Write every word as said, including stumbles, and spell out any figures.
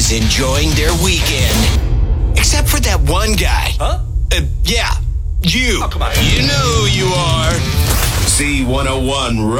everybody's enjoying their weekend. Except for that one guy. Huh? Uh, yeah, you. Oh, come on. You know who you are. C one oh one